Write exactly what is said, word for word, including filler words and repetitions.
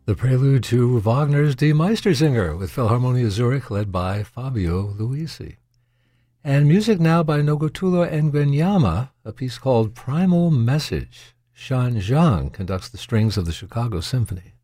The prelude to Wagner's Die Meistersinger with Philharmonia Zurich led by Fabio Luisi. And music now by Nobuteru Engwenyama, a piece called Primal Message. Shan Zhang conducts the strings of the Chicago Symphony.